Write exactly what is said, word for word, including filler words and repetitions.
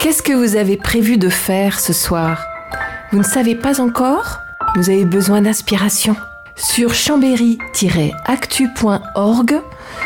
Qu'est-ce que vous avez prévu de faire ce soir ? Vous ne savez pas encore ? Vous avez besoin d'inspiration ? Sur chambéry tiret actu point org,